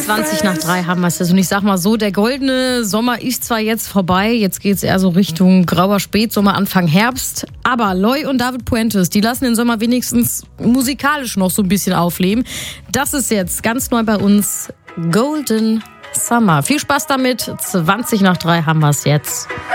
20 nach 3 haben wir es. Und ich sag mal so, der goldene Sommer ist zwar jetzt vorbei, jetzt geht's eher so Richtung grauer Spätsommer, Anfang Herbst. Aber Loy und David Puentes, die lassen den Sommer wenigstens musikalisch noch so ein bisschen aufleben. Das ist jetzt ganz neu bei uns, Golden Summer. Viel Spaß damit, 20 nach 3 haben wir es jetzt.